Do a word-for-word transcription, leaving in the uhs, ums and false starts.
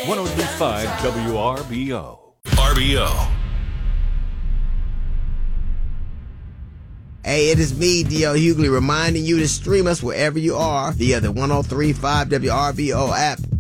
one oh three point five W R B O. R B O. Hey, it is me, D L Hughley, reminding you to stream us wherever you are via the one oh three point five W R B O app